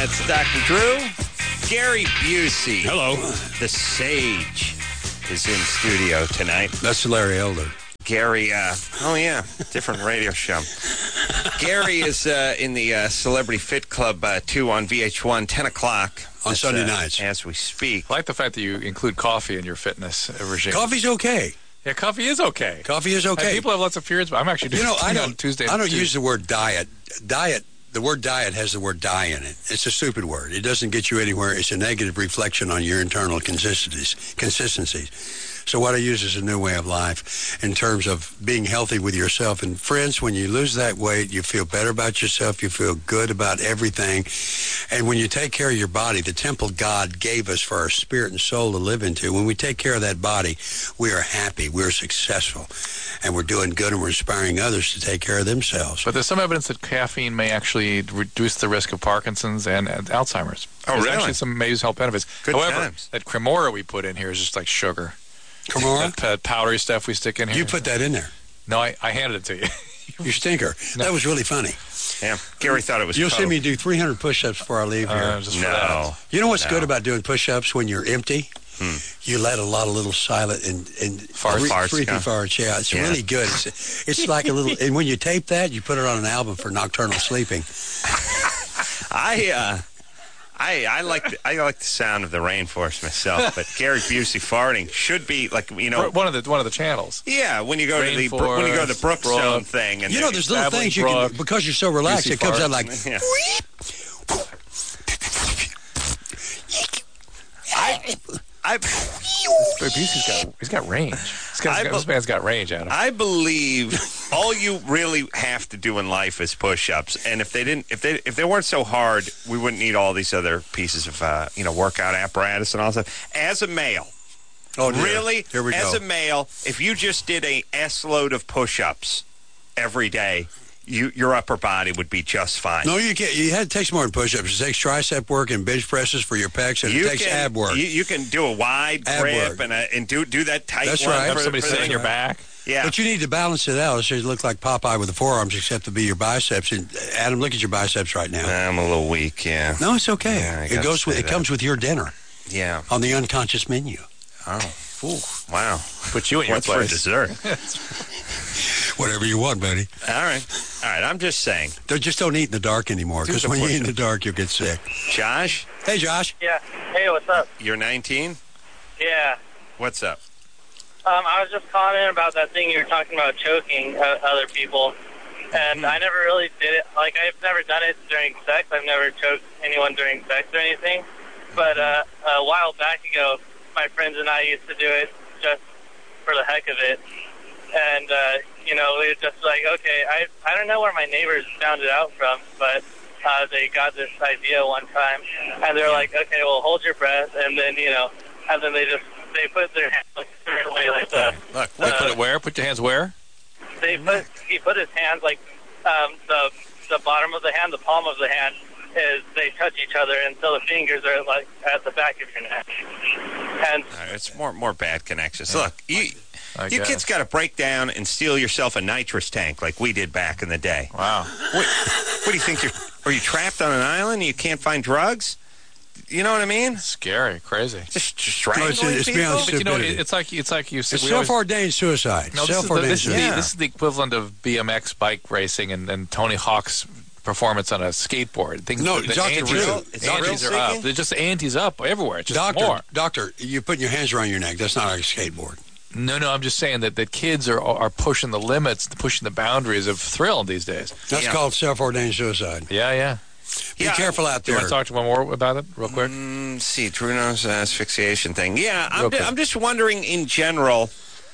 That's Dr. Drew. Gary Busey. Hello. The Sage is in studio tonight. That's Larry Elder. Gary, different radio show. Gary is in the Celebrity Fit Club 2 on VH1, 10 o'clock. On Sunday nights. As we speak. I like the fact that you include coffee in your fitness regime. Coffee's okay. Yeah, coffee is okay. Coffee is okay. And people have lots of fears, but I'm actually doing it on Tuesday. I don't use the word diet. The word diet has the word die in it. It's a stupid word. It doesn't get you anywhere. It's a negative reflection on your internal consistencies. So what I use is a new way of life in terms of being healthy with yourself. And friends, when you lose that weight, you feel better about yourself. You feel good about everything. And when you take care of your body, the temple God gave us for our spirit and soul to live into, when we take care of that body, we are happy, we're successful, and we're doing good, and we're inspiring others to take care of themselves. But there's some evidence that caffeine may actually reduce the risk of Parkinson's and Alzheimer's. Oh, There's actually some major health benefits. Good However, times. that Cremora we put in here is just like sugar. Cremora? That powdery stuff we stick in here. You put that in there. No, I handed it to you. You stinker. No. That was really funny. Yeah, Gary thought it was You'll see Coke. me do 300 push-ups before I leave here. Just for No. that. You know what's good about doing push-ups when you're empty? You let a lot of little silent and Farts, freaky yeah. farts. Yeah, it's really good. It's like a little. And when you tape that, you put it on an album for nocturnal sleeping. I like the sound of the rainforest myself, but Gary Busey farting should be like One of the channels. Yeah, when you go to the Brook Zone thing, and There's little things you can, because you're so relaxed, Busey it comes fart. out like. Yeah. He's got range. This man's got range, Adam. I believe all you really have to do in life is push-ups, and if they weren't so hard, we wouldn't need all these other pieces of workout apparatus and all that stuff. As a male, Oh, dear. really, Here we go. as a male, if you just did a S-load of push-ups every day, your upper body would be just fine. No, you can't. It takes more than push-ups. It takes tricep work and bench presses for your pecs, and it takes ab work. You can do a wide Ab grip work. and do that tight That's one. right. Have for somebody the- sit on your back. Yeah. But you need to balance it out so you look like Popeye with the forearms, except to be your biceps. And Adam, look at your biceps right now. I'm a little weak, yeah. No, it's okay. Yeah, I it gotta goes with. say It comes with your dinner Yeah. on the unconscious menu. Oh. Ooh, wow. Put you in your What's for place. dessert? Whatever you want, buddy. All right. I'm just saying. Just don't eat in the dark anymore, because the when you eat in push-ups. the dark, you'll get sick. Josh, Hey, Josh. Yeah. Hey, what's up? you're 19? Yeah. What's up? I was just calling in about that thing you were talking about, choking other people. And I never really did it. Like, I've never done it during sex. I've never choked anyone during sex or anything. But a while back ago, my friends and I used to do it just for the heck of it. And, we were just like, okay, I don't know where my neighbors found it out from, but they got this idea one time. And they're like, okay, well, hold your breath. And then, and then they put their hands like a certain way like that. Look, Put it where? Put your hands where? He put his hands like the bottom of the hand, the palm of the hand, is they touch each other until the fingers are like at the back of your neck. And it's more bad connections. Look, you guess. kids got to break down and steal yourself a nitrous tank like we did back in the day. Wow. What do you think? Are you trapped on an island and you can't find drugs? You know what I mean? Scary, crazy. Just strangling it's people? beyond But stupidity. it's like you said. It's self-ordained suicide. No, Self-ordained this suicide. is the equivalent of BMX bike racing and Tony Hawk's performance on a skateboard. Things No, the Dr. antes, Drew, the antes are up. They're just the antes up everywhere. It's just more. Doctor, you're putting your hands around your neck. That's not like a skateboard. No, I'm just saying that kids are pushing the limits, pushing the boundaries of thrill these days. That's called self-ordained suicide. Yeah. Be careful out Do you there. want to talk to one more about it real quick? See, Bruno's asphyxiation thing. Yeah, Okay. I'm just wondering in general,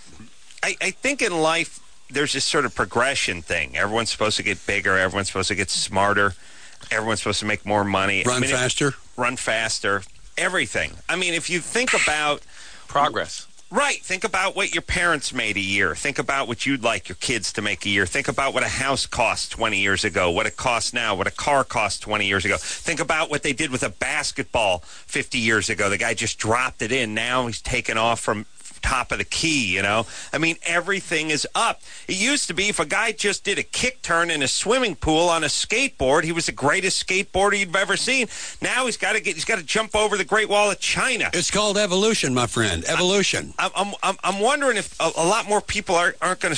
I think in life there's this sort of progression thing. Everyone's supposed to get bigger. Everyone's supposed to get smarter. Everyone's supposed to make more money. Run faster. Run faster. Everything. I mean, if you think about... Progress. Right. Think about what your parents made a year. Think about what you'd like your kids to make a year. Think about what a house cost 20 years ago, what it costs now, what a car cost 20 years ago. Think about what they did with a basketball 50 years ago. The guy just dropped it in. Now he's taken off from top of the key, you know? I mean, everything is up. It used to be if a guy just did a kick turn in a swimming pool on a skateboard, he was the greatest skateboarder you've ever seen. Now he's got to jump over the Great Wall of China. It's called evolution, my friend. Evolution. I'm wondering if a lot more people aren't going to